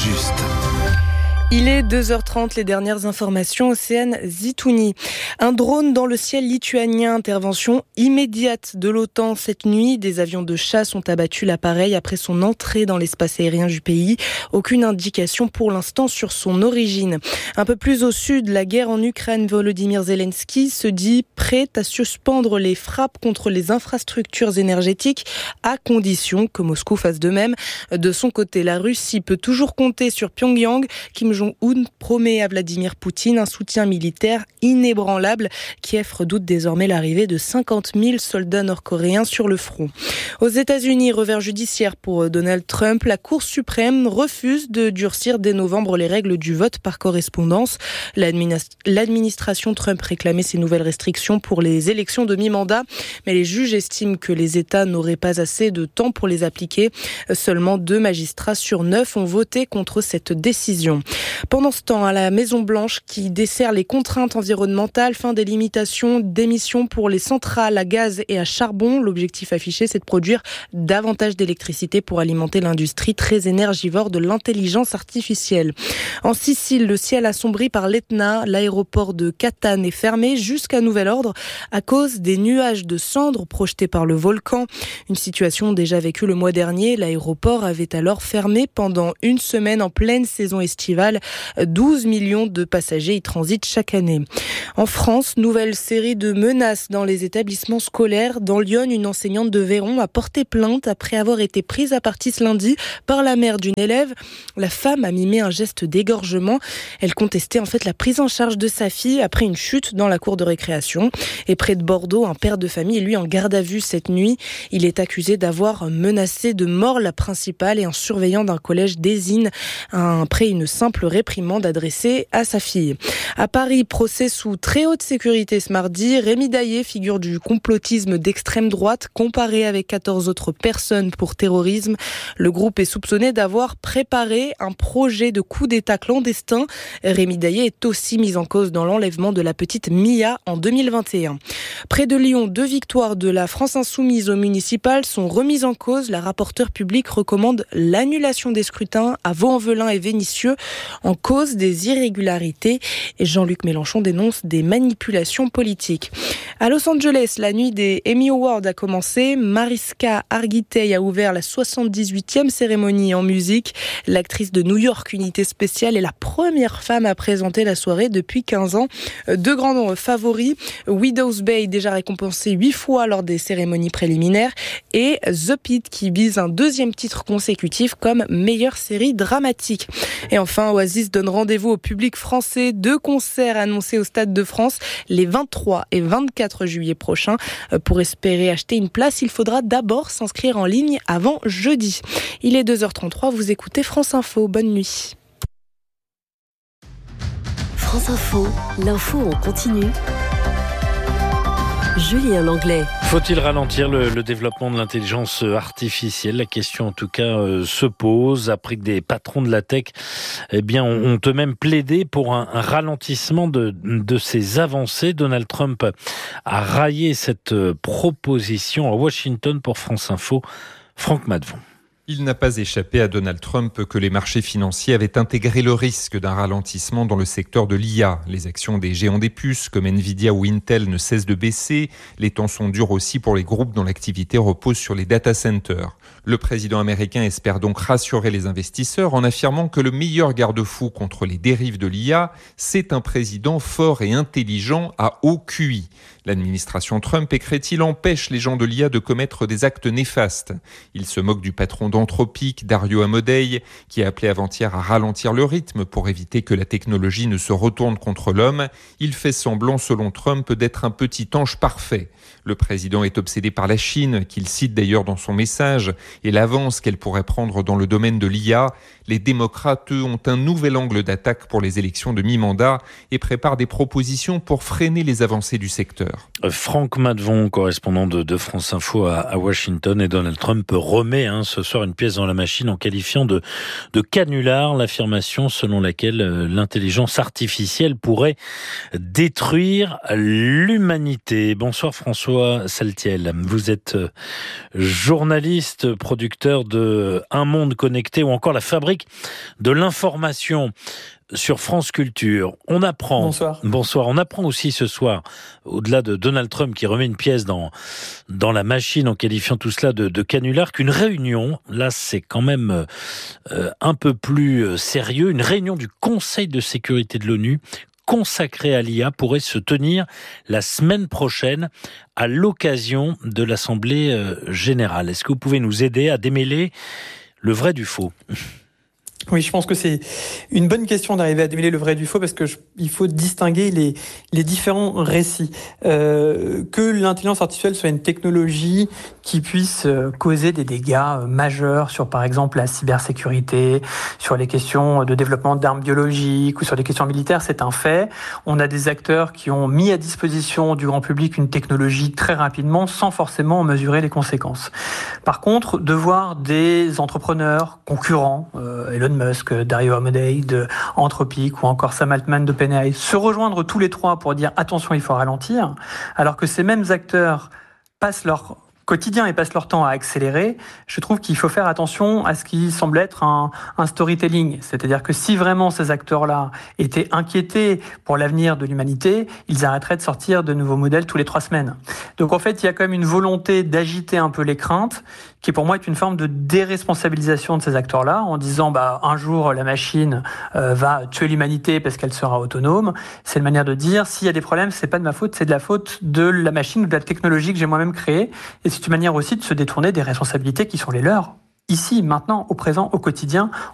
juste. Il est 2h30, les dernières informations, Océane Zitouni. Un drone dans le ciel lituanien, intervention immédiate de l'OTAN cette nuit. Des avions de chasse ont abattu l'appareil après son entrée dans l'espace aérien du pays. Aucune indication pour l'instant sur son origine. Un peu plus au sud, la guerre en Ukraine, Volodymyr Zelensky se dit prêt à suspendre les frappes contre les infrastructures énergétiques à condition que Moscou fasse de même. De son côté, la Russie peut toujours compter sur Pyongyang. Kim Jong-un promet à Vladimir Poutine un soutien militaire inébranlable. Kiev redoute désormais l'arrivée de 50 000 soldats nord-coréens sur le front. Aux États-Unis, revers judiciaire pour Donald Trump, la Cour suprême refuse de durcir dès novembre les règles du vote par correspondance. L'administration Trump réclamait ces nouvelles restrictions pour les élections de mi-mandat, mais les juges estiment que les États n'auraient pas assez de temps pour les appliquer. Seulement 2 magistrats sur 9 ont voté contre cette décision. Pendant ce temps, à la Maison-Blanche qui dessert les contraintes environnementales, fin des limitations d'émissions pour les centrales à gaz et à charbon. L'objectif affiché, c'est de produire davantage d'électricité pour alimenter l'industrie très énergivore de l'intelligence artificielle. En Sicile, le ciel assombri par l'Etna. L'aéroport de Catane est fermé jusqu'à nouvel ordre à cause des nuages de cendres projetés par le volcan. Une situation déjà vécue le mois dernier. L'aéroport avait alors fermé pendant une semaine en pleine saison estivale. 12 millions de passagers y transitent chaque année. En France, nouvelle série de menaces dans les établissements scolaires. Dans Lyon, une enseignante de Véron a porté plainte après avoir été prise à partie ce lundi par la mère d'une élève. La femme a mimé un geste d'égorgement. Elle contestait en fait la prise en charge de sa fille après une chute dans la cour de récréation. Et près de Bordeaux, un père de famille est lui en garde à vue cette nuit. Il est accusé d'avoir menacé de mort la principale et un surveillant d'un collège d'Ésine après une simple réprimande adressée à sa fille. À Paris, procès sous très haute sécurité ce mardi. Rémi Daillé, figure du complotisme d'extrême droite, comparé avec 14 autres personnes pour terrorisme. Le groupe est soupçonné d'avoir préparé un projet de coup d'État clandestin. Rémi Daillé est aussi mis en cause dans l'enlèvement de la petite Mia en 2021. Près de Lyon, 2 victoires de la France insoumise aux municipales sont remises en cause. La rapporteure publique recommande l'annulation des scrutins à Vaux-en-Velin et Vénissieux en cause des irrégularités. Et Jean-Luc Mélenchon dénonce des manipulations politiques. À Los Angeles, la nuit des Emmy Awards a commencé. Mariska Hargitay a ouvert la 78e cérémonie en musique. L'actrice de New York, Unité Spéciale, est la première femme à présenter la soirée depuis 15 ans. 2 grands noms favoris, Widow's Bay, déjà récompensé 8 fois lors des cérémonies préliminaires, et The Pitt, qui vise un 2e titre consécutif comme meilleure série dramatique. Et enfin, Oasis donne rendez-vous au public français. 2 concerts annoncés au Stade de France les 23 et 24 juillet prochains. Pour espérer acheter une place, il faudra d'abord s'inscrire en ligne avant jeudi. Il est 2h33, vous écoutez France Info. Bonne nuit. France Info, l'info en continu. Julien Langlais. Faut-il ralentir le développement de l'intelligence artificielle ? La question en tout cas se pose après que des patrons de la tech ont eux-mêmes plaidé pour un ralentissement de ces avancées. Donald Trump a raillé cette proposition à Washington. Pour France Info, Franck Madvon. Il n'a pas échappé à Donald Trump que les marchés financiers avaient intégré le risque d'un ralentissement dans le secteur de l'IA. Les actions des géants des puces comme Nvidia ou Intel ne cessent de baisser. Les temps sont durs aussi pour les groupes dont l'activité repose sur les data centers. Le président américain espère donc rassurer les investisseurs en affirmant que le meilleur garde-fou contre les dérives de l'IA, c'est un président fort et intelligent à haut QI. L'administration Trump, écrit-il, empêche les gens de l'IA de commettre des actes néfastes. Il se moque du patron d'Anthropic, Dario Amodei, qui a appelé avant-hier à ralentir le rythme pour éviter que la technologie ne se retourne contre l'homme. Il fait semblant, selon Trump, d'être un petit ange parfait. Le président est obsédé par la Chine, qu'il cite d'ailleurs dans son message, et l'avance qu'elle pourrait prendre dans le domaine de l'IA. Les démocrates, eux, ont un nouvel angle d'attaque pour les élections de mi-mandat et préparent des propositions pour freiner les avancées du secteur. Franck Madvon, correspondant de France Info à Washington, et Donald Trump remet ce soir une pièce dans la machine en qualifiant de canular l'affirmation selon laquelle l'intelligence artificielle pourrait détruire l'humanité. Bonsoir François Saltiel, vous êtes journaliste, producteur de Un Monde Connecté ou encore La Fabrique de l'Information sur France Culture. On apprend. Bonsoir. On apprend aussi ce soir, au-delà de Donald Trump qui remet une pièce dans la machine en qualifiant tout cela de canular, qu'une réunion, là c'est quand même un peu plus sérieux, une réunion du Conseil de sécurité de l'ONU consacrée à l'IA pourrait se tenir la semaine prochaine à l'occasion de l'Assemblée générale. Est-ce que vous pouvez nous aider à démêler le vrai du faux ? Oui, je pense que c'est une bonne question d'arriver à démêler le vrai du faux parce que il faut distinguer les différents récits. Que l'intelligence artificielle soit une technologie qui puisse causer des dégâts majeurs sur, par exemple, la cybersécurité, sur les questions de développement d'armes biologiques ou sur les questions militaires, c'est un fait. On a des acteurs qui ont mis à disposition du grand public une technologie très rapidement sans forcément en mesurer les conséquences. Par contre, de voir des entrepreneurs concurrents, Elon Musk, Dario Amodei de Anthropic ou encore Sam Altman de OpenAI se rejoindre tous les trois pour dire attention, il faut ralentir, alors que ces mêmes acteurs passent leur quotidien et passent leur temps à accélérer, je trouve qu'il faut faire attention à ce qui semble être un storytelling. C'est-à-dire que si vraiment ces acteurs-là étaient inquiétés pour l'avenir de l'humanité, ils arrêteraient de sortir de nouveaux modèles tous les 3 semaines. Donc en fait, il y a quand même une volonté d'agiter un peu les craintes, qui pour moi est une forme de déresponsabilisation de ces acteurs-là, en disant un jour la machine va tuer l'humanité parce qu'elle sera autonome. C'est une manière de dire s'il y a des problèmes, c'est pas de ma faute, c'est de la faute de la machine ou de la technologie que j'ai moi-même créée. Et c'est une manière aussi de se détourner des responsabilités qui sont les leurs, ici, maintenant, au présent, au quotidien,